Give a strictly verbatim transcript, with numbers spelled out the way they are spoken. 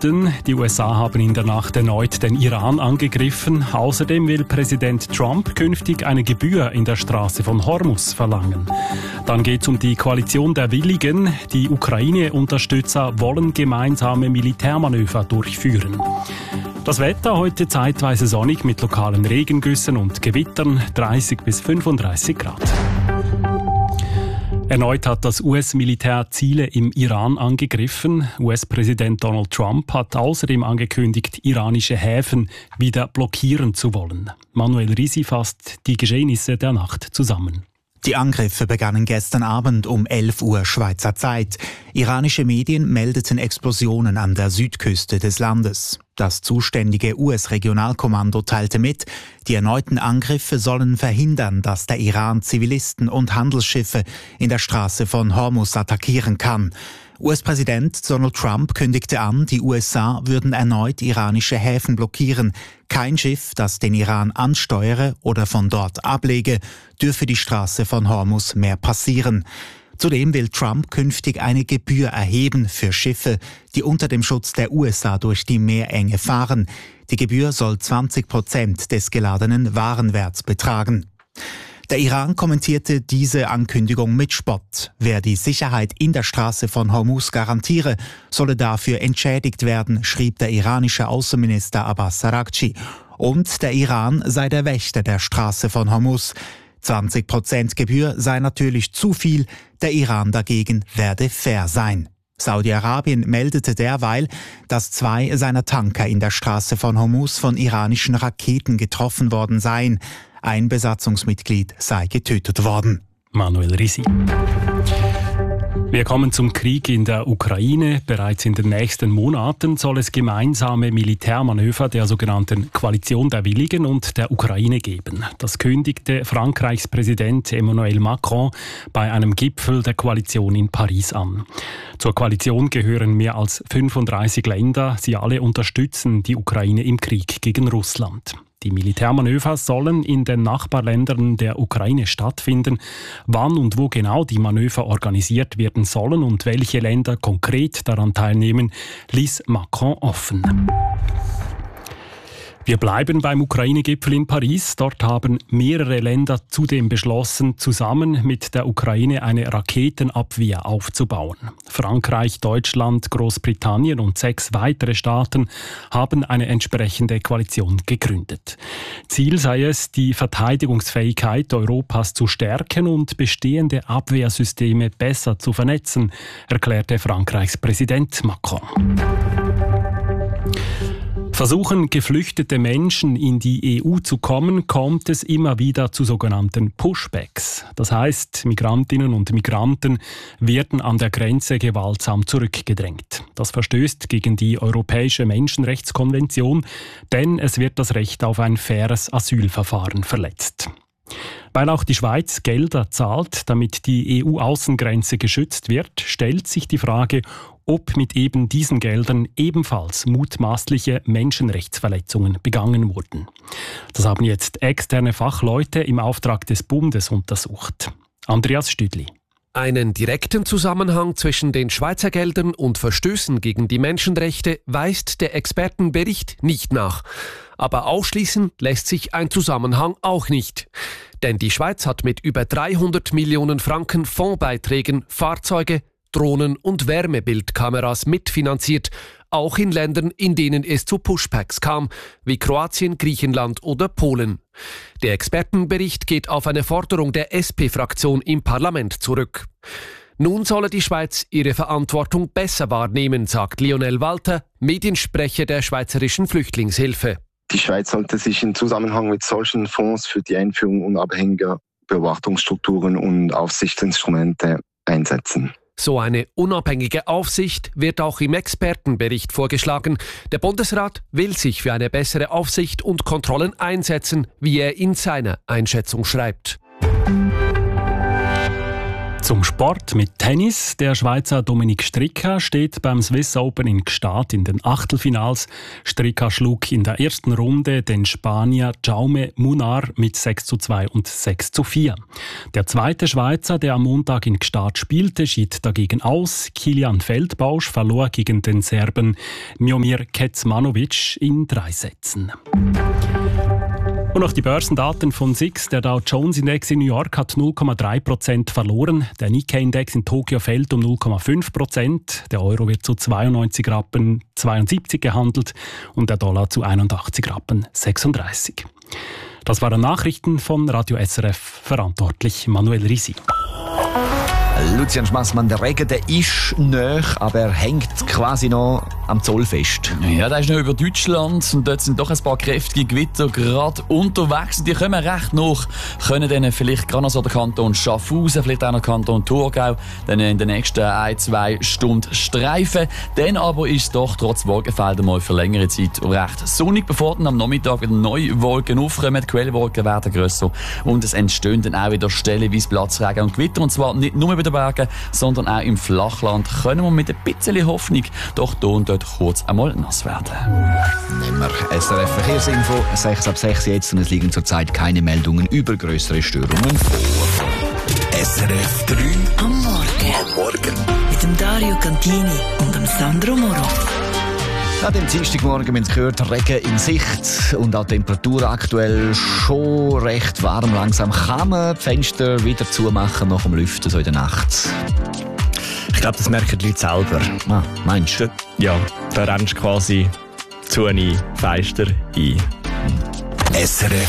Osten. Die U S A haben in der Nacht erneut den Iran angegriffen. Außerdem will Präsident Trump künftig eine Gebühr in der Straße von Hormuz verlangen. Dann geht es um die Koalition der Willigen. Die Ukraine-Unterstützer wollen gemeinsame Militärmanöver durchführen. Das Wetter heute zeitweise sonnig mit lokalen Regengüssen und Gewittern, dreißig bis fünfunddreißig Grad. Erneut hat das U S-Militär Ziele im Iran angegriffen. U S-Präsident Donald Trump hat außerdem angekündigt, iranische Häfen wieder blockieren zu wollen. Manuel Risi fasst die Geschehnisse der Nacht zusammen. Die Angriffe begannen gestern Abend um elf Uhr Schweizer Zeit. Iranische Medien meldeten Explosionen an der Südküste des Landes. Das zuständige U S-Regionalkommando teilte mit, die erneuten Angriffe sollen verhindern, dass der Iran Zivilisten und Handelsschiffe in der Straße von Hormuz attackieren kann. U S-Präsident Donald Trump kündigte an, die U S A würden erneut iranische Häfen blockieren. Kein Schiff, das den Iran ansteuere oder von dort ablege, dürfe die Straße von Hormuz mehr passieren. Zudem will Trump künftig eine Gebühr erheben für Schiffe, die unter dem Schutz der U S A durch die Meerenge fahren. Die Gebühr soll zwanzig Prozent des geladenen Warenwerts betragen. Der Iran kommentierte diese Ankündigung mit Spott. Wer die Sicherheit in der Straße von Hormuz garantiere, solle dafür entschädigt werden, schrieb der iranische Außenminister Abbas Araghchi. Und der Iran sei der Wächter der Straße von Hormuz. zwanzig Prozent Gebühr sei natürlich zu viel, der Iran dagegen werde fair sein. Saudi-Arabien meldete derweil, dass zwei seiner Tanker in der Straße von Hormuz von iranischen Raketen getroffen worden seien. Ein Besatzungsmitglied sei getötet worden. Manuel Risi. Wir kommen zum Krieg in der Ukraine. Bereits in den nächsten Monaten soll es gemeinsame Militärmanöver der sogenannten Koalition der Willigen und der Ukraine geben. Das kündigte Frankreichs Präsident Emmanuel Macron bei einem Gipfel der Koalition in Paris an. Zur Koalition gehören mehr als fünfunddreißig Länder. Sie alle unterstützen die Ukraine im Krieg gegen Russland. Die Militärmanöver sollen in den Nachbarländern der Ukraine stattfinden. Wann und wo genau die Manöver organisiert werden sollen und welche Länder konkret daran teilnehmen, ließ Macron offen. Wir bleiben beim Ukraine-Gipfel in Paris. Dort haben mehrere Länder zudem beschlossen, zusammen mit der Ukraine eine Raketenabwehr aufzubauen. Frankreich, Deutschland, Großbritannien und sechs weitere Staaten haben eine entsprechende Koalition gegründet. Ziel sei es, die Verteidigungsfähigkeit Europas zu stärken und bestehende Abwehrsysteme besser zu vernetzen, erklärte Frankreichs Präsident Macron. Versuchen geflüchtete Menschen in die E U zu kommen, kommt es immer wieder zu sogenannten Pushbacks. Das heißt, Migrantinnen und Migranten werden an der Grenze gewaltsam zurückgedrängt. Das verstößt gegen die Europäische Menschenrechtskonvention, denn es wird das Recht auf ein faires Asylverfahren verletzt. Weil auch die Schweiz Gelder zahlt, damit die E U-Außengrenze geschützt wird, stellt sich die Frage, ob mit eben diesen Geldern ebenfalls mutmaßliche Menschenrechtsverletzungen begangen wurden. Das haben jetzt externe Fachleute im Auftrag des Bundes untersucht. Andreas Stüdli. Einen direkten Zusammenhang zwischen den Schweizer Geldern und Verstößen gegen die Menschenrechte weist der Expertenbericht nicht nach. Aber ausschließen lässt sich ein Zusammenhang auch nicht. Denn die Schweiz hat mit über dreihundert Millionen Franken Fondsbeiträgen Fahrzeuge, Drohnen und Wärmebildkameras mitfinanziert, auch in Ländern, in denen es zu Pushbacks kam, wie Kroatien, Griechenland oder Polen. Der Expertenbericht geht auf eine Forderung der S P-Fraktion im Parlament zurück. Nun solle die Schweiz ihre Verantwortung besser wahrnehmen, sagt Lionel Walter, Mediensprecher der Schweizerischen Flüchtlingshilfe. Die Schweiz sollte sich im Zusammenhang mit solchen Fonds für die Einführung unabhängiger Beobachtungsstrukturen und Aufsichtsinstrumente einsetzen. So eine unabhängige Aufsicht wird auch im Expertenbericht vorgeschlagen. Der Bundesrat will sich für eine bessere Aufsicht und Kontrollen einsetzen, wie er in seiner Einschätzung schreibt. Zum Sport mit Tennis. Der Schweizer Dominik Stricka steht beim Swiss Open in Gstaad in den Achtelfinals. Stricka schlug in der ersten Runde den Spanier Jaume Munar mit sechs zu zwei und sechs zu vier. Der zweite Schweizer, der am Montag in Gstaad spielte, schied dagegen aus. Kilian Feldbausch verlor gegen den Serben Miomir Kecmanovic in drei Sätzen. Und noch die Börsendaten von S I X. Der Dow Jones Index in New York hat null Komma drei Prozent verloren. Der Nikkei-Index in Tokio fällt um null Komma fünf Prozent. Der Euro wird zu zweiundneunzig Rappen zweiundsiebzig gehandelt und der Dollar zu einundachtzig Rappen sechsunddreißig. Das waren Nachrichten von Radio S R F, verantwortlich Manuel Risi. Lucian Schmassmann, der Regen der ist nahe, aber er hängt quasi noch am Zoll fest. Ja, der ist noch über Deutschland und dort sind doch ein paar kräftige Gewitter gerade unterwegs. Die kommen recht nach, können dann vielleicht gerade noch so den Kanton Schaffhausen, vielleicht auch noch den Kanton Thurgau, dann in den nächsten ein, zwei Stunden streifen. Dann aber ist es doch trotz Wolkenfelder mal für längere Zeit recht sonnig, bevor dann am Nachmittag wieder neue Wolken aufkommen. Die Quellwolken werden grösser und es entstehen dann auch wieder stellenweise Platzregen und Gewitter. Und zwar nicht nur über den Bergen, sondern auch im Flachland können wir mit ein bisschen Hoffnung doch hier und dort kurz einmal nass werden. Nehmen wir S R F Verkehrsinfo, sechs ab sechs jetzt, und es liegen zurzeit keine Meldungen über grössere Störungen vor. S R F drei am Morgen. Am Morgen. Mit dem Dario Cantini und dem Sandro Moro. An dem Dienstagmorgen, wir haben es gehört, Regen in Sicht und auch die Temperatur aktuell schon recht warm. Langsam kann man die Fenster wieder zumachen nach dem Lüften, so in der Nacht. Ich glaube, das merken die Leute selber. Ah, meinst du? Ja, da rennst du quasi zu einem Fenster ein. S R F